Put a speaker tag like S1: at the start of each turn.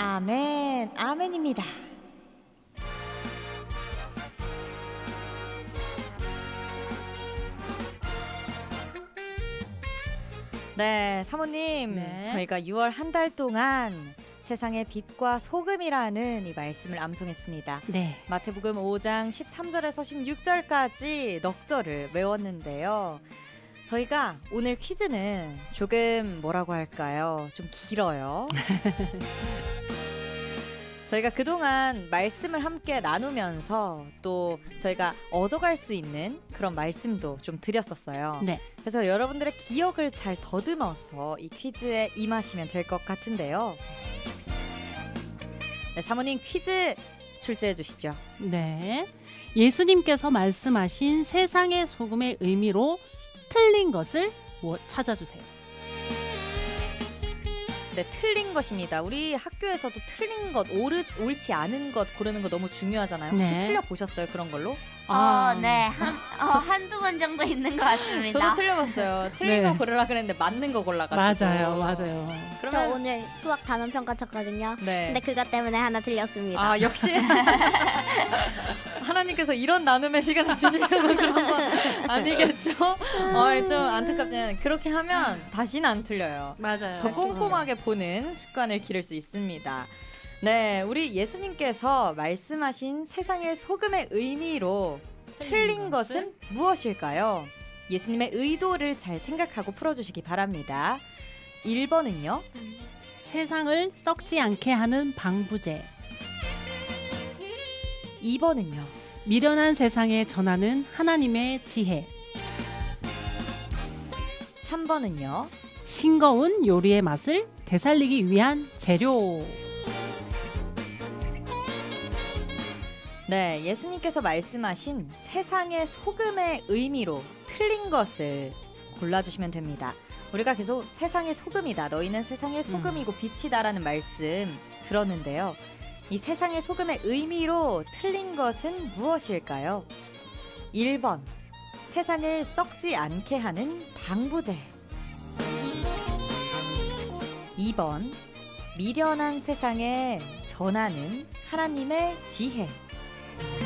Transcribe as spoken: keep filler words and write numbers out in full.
S1: 아멘, 아멘입니다. 네, 사모님,
S2: 네.
S1: 저희가 유월 한 달 동안 세상의 빛과 소금이라는 이 말씀을 암송했습니다.
S2: 네.
S1: 마태복음 오 장 십삼 절에서 십육 절까지 넉 절을 외웠는데요. 저희가 오늘 퀴즈는 조금 뭐라고 할까요? 좀 길어요. 저희가 그동안 말씀을 함께 나누면서 또 저희가 얻어갈 수 있는 그런 말씀도 좀 드렸었어요.
S2: 네.
S1: 그래서 여러분들의 기억을 잘 더듬어서 이 퀴즈에 임하시면 될 것 같은데요. 네, 사모님 퀴즈 출제해 주시죠.
S2: 네. 예수님께서 말씀하신 세상의 소금의 의미로 틀린 것을 찾아주세요.
S1: 네, 틀린 것입니다. 우리 학교에서도 틀린 것, 옳, 옳지 않은 것 고르는 거 너무 중요하잖아요. 혹시
S2: 네.
S1: 틀려보셨어요? 그런 걸로?
S3: 어, 네. 한, 어, 한두 번 정도 있는 것 같습니다.
S1: 저도 틀려봤어요. 틀린
S2: 네.
S1: 거 고르라 그랬는데 맞는 거 골라가지고.
S2: 맞아요, 맞아요.
S3: 저
S1: 그러면
S3: 오늘 수학 단원평가 쳤거든요.
S1: 네.
S3: 근데 그것 때문에 하나 틀렸습니다.
S1: 아, 역시 하나님께서 이런 나눔의 시간을 주시려는 그런 건 아니겠죠? 어, 좀 안타깝지만 그렇게 하면 다시는 안 틀려요.
S2: 맞아요.
S1: 더 꼼꼼하게 보는 습관을 기를 수 있습니다. 네, 우리 예수님께서 말씀하신 세상의 소금의 의미로 틀린 것은 무엇일까요? 예수님의 의도를 잘 생각하고 풀어주시기 바랍니다. 일 번은요?
S2: 세상을 썩지 않게 하는 방부제.
S1: 이 번은요?
S2: 미련한 세상에 전하는 하나님의 지혜.
S1: 삼 번은요?
S2: 싱거운 요리의 맛을 되살리기 위한 재료.
S1: 네, 예수님께서 말씀하신 세상의 소금의 의미로 틀린 것을 골라주시면 됩니다. 우리가 계속 세상의 소금이다, 너희는 세상의 소금이고 빛이다라는 말씀 들었는데요. 이 세상의 소금의 의미로 틀린 것은 무엇일까요? 일 번, 세상을 썩지 않게 하는 방부제. 이 번, 미련한 세상에 전하는 하나님의 지혜.